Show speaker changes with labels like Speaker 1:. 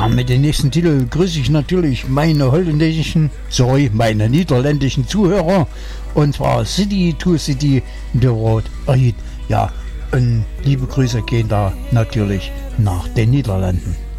Speaker 1: Ja, mit dem nächsten Titel grüße ich natürlich meine niederländischen Zuhörer. Und zwar City to City, The Road Ahead. Ja, und liebe Grüße gehen da natürlich nach den Niederlanden.